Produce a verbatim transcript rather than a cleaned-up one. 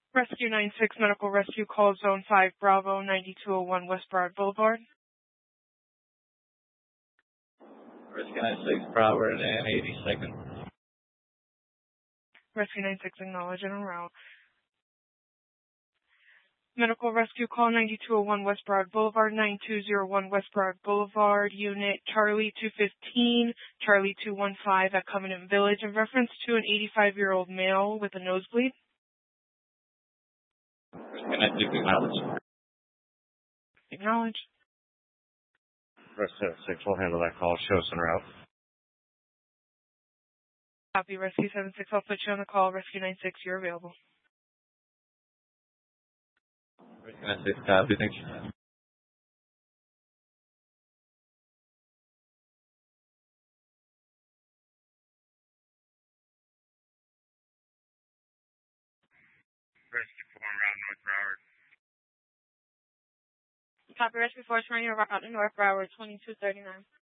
Rescue nine six, Medical Rescue Call Zone five Bravo, ninety-two oh one West Broward Boulevard. Rescue nine six, Broward and eighty-second. Rescue nine six, acknowledge and en route. Medical Rescue Call ninety-two oh one West Broward Boulevard, nine two oh one West Broward Boulevard, Unit Charlie two fifteen, Charlie two one five at Covenant Village, in reference to an eighty-five-year-old male with a nosebleed. Rescue nine six, acknowledge. Acknowledge. Rescue six will handle that call. Show us en route. Copy, Rescue seven six. I'll put you on the call. Rescue nine six, you're available. Rescue nine six, copy. Thank you. Rescue four en route North Broward. Copy, Rescue four, running around North Broward, twenty-two thirty-nine.